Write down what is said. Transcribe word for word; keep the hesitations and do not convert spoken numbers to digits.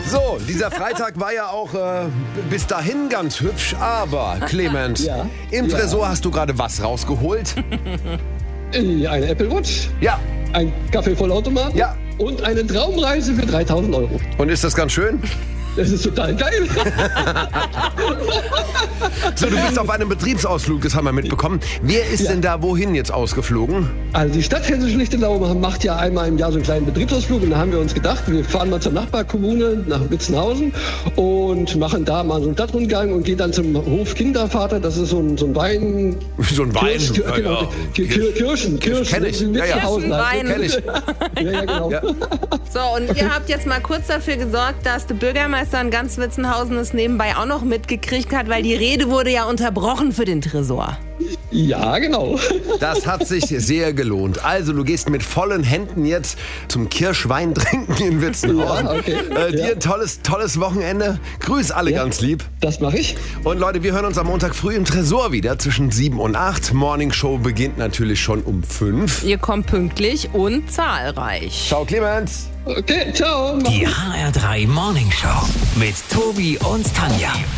So, dieser Freitag war ja auch äh, bis dahin ganz hübsch, aber Clemens, Ja, im ja. Tresor hast du gerade was rausgeholt? Äh, Eine Apple Watch, Ja. ein Kaffeevollautomat Ja. und eine Traumreise für dreitausend Euro. Und ist das ganz schön? Das ist total geil. So, du bist auf einem Betriebsausflug, das haben wir mitbekommen. Wer ist Ja. denn da wohin jetzt ausgeflogen? Also die Stadt Hessisch-Lichtenau macht ja einmal im Jahr so einen kleinen Betriebsausflug und da haben wir uns gedacht, wir fahren mal zur Nachbarkommune nach Witzenhausen und machen da mal so einen Stadtrundgang und gehen dann zum Hof Kindervater, das ist so ein, so ein Wein... So ein Wein. Kirsch, Ja, genau, ja. Kir- Kir- Kirschen, Kirschen. Kenn ich. in Ja, ja. Witzenhausen halt. Kirschenwein. Kenn ich. Ja, ja, genau. Ja. So, und ihr habt jetzt mal kurz dafür gesorgt, dass der Bürgermeister in ganz Witzenhausen es nebenbei auch noch mitgekriegt hat, weil die Rede wurde ja unterbrochen für den Tresor. Ja, genau. Das hat sich sehr gelohnt. Also, du gehst mit vollen Händen jetzt zum Kirschwein trinken in Witzenhausen. Ja, okay. Äh, dir Ja. ein tolles, tolles Wochenende. Grüß alle Ja. ganz lieb. Das mache ich. Und Leute, wir hören uns am Montag früh im Tresor wieder zwischen sieben und acht. Morning Show beginnt natürlich schon um fünf. Ihr kommt pünktlich und zahlreich. Ciao, Clemens. Okay, ciao. Die H R drei Morning Show mit Tobi und Tanja.